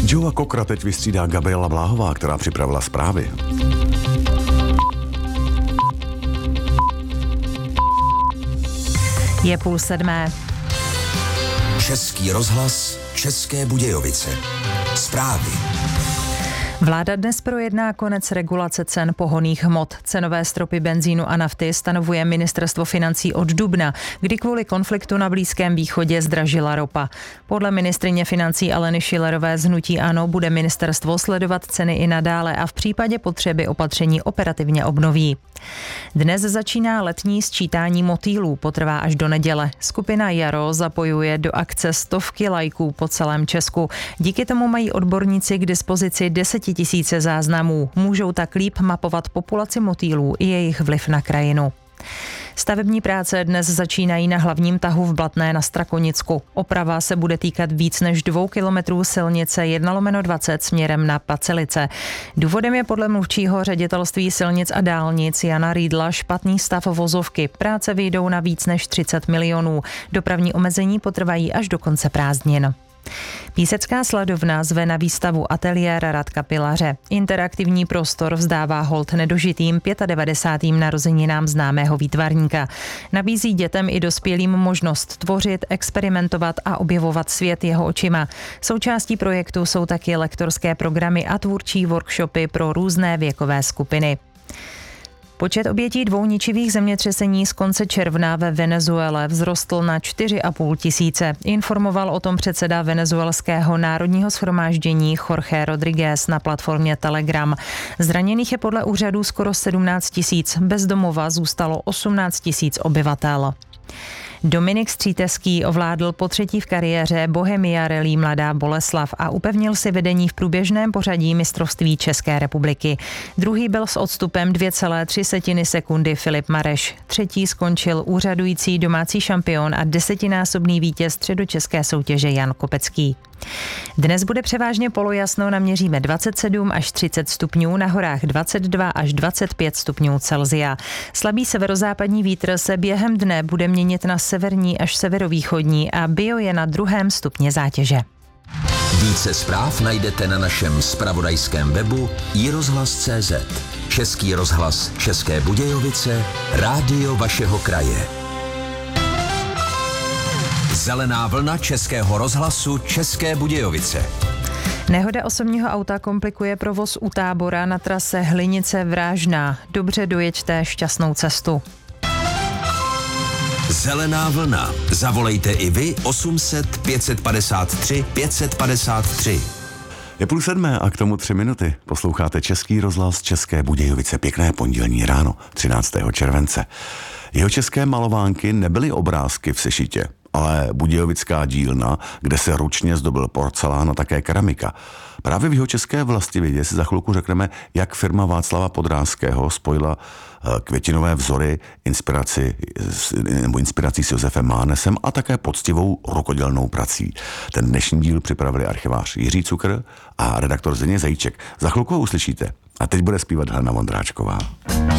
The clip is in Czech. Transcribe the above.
Joea Cockera teď vystřídá Gabriela Bláhová, která připravila zprávy. Je 6:30. Český rozhlas, České Budějovice. Zprávy. Vláda dnes projedná konec regulace cen pohonných hmot. Cenové stropy benzínu a nafty stanovuje Ministerstvo financí od dubna, kdy kvůli konfliktu na Blízkém východě zdražila ropa. Podle ministryně financí Aleny Schillerové z hnutí ANO bude ministerstvo sledovat ceny i nadále a v případě potřeby opatření operativně obnoví. Dnes začíná letní sčítání motýlů, potrvá až do neděle. Skupina Jaro zapojuje do akce stovky lajků po celém Česku. Díky tomu mají odborníci k dispozici 10 000 záznamů. Můžou tak líp mapovat populaci motýlů i jejich vliv na krajinu. Stavební práce dnes začínají na hlavním tahu v Blatné na Strakonicku. Oprava se bude týkat víc než 2 kilometrů silnice 1/20 směrem na Pacelice. Důvodem je podle mluvčího ředitelství silnic a dálnic Jana Rýdla špatný stav vozovky. Práce vyjdou na víc než 30 milionů. Dopravní omezení potrvají až do konce prázdnin. Písecká sladovna zve na výstavu ateliér Radka Pilaře. Interaktivní prostor vzdává hold nedožitým 95. narozeninám známého výtvarníka. Nabízí dětem i dospělým možnost tvořit, experimentovat a objevovat svět jeho očima. Součástí projektu jsou taky lektorské programy a tvůrčí workshopy pro různé věkové skupiny. Počet obětí 2 ničivých zemětřesení z konce června ve Venezuele vzrostl na 4,5 tisíce. Informoval o tom předseda venezuelského národního shromáždění Jorge Rodríguez na platformě Telegram. Zraněných je podle úřadů skoro 17 tisíc. Bez domova zůstalo 18 tisíc obyvatel. Dominik Stříteský ovládl po 3. v kariéře Bohemia Rallye Mladá Boleslav a upevnil si vedení v průběžném pořadí mistrovství České republiky. Druhý byl s odstupem 2,3 sekundy Filip Mareš. Třetí skončil úřadující domácí šampion a 10násobný vítěz středočeské soutěže Jan Kopecký. Dnes bude převážně polojasno, naměříme 27 až 30 stupňů, na horách 22 až 25 stupňů Celsia. Slabý severozápadní vítr se během dne bude měnit na severní až severovýchodní a bio je na 2. stupni zátěže. Více zpráv najdete na našem zpravodajském webu iRozhlas.cz. Český rozhlas České Budějovice, rádio vašeho kraje. Zelená vlna Českého rozhlasu České Budějovice. Nehoda osobního auta komplikuje provoz u Tábora na trase Hlinice-Vrážná. Dobře dojeďte, šťastnou cestu. Zelená vlna. Zavolejte i vy 800 553 553. Je 6:30 a k tomu 3 minuty. Posloucháte Český rozhlas České Budějovice. Pěkné pondělní ráno, 13. července. Jeho české malovánky nebyly obrázky v sešitě, ale budějovická dílna, kde se ručně zdobil porcelán a také keramika. Právě v jeho české Vlastivědě si za chvilku řekneme, jak firma Václava Podráského spojila květinové vzory inspirací s Josefem Mánesem a také poctivou rukodělnou prací. Ten dnešní díl připravili archivář Jiří Cukr a redaktor Zdeněk Zajíček. Za chvilku ho uslyšíte. A teď bude zpívat Helena Vondráčková.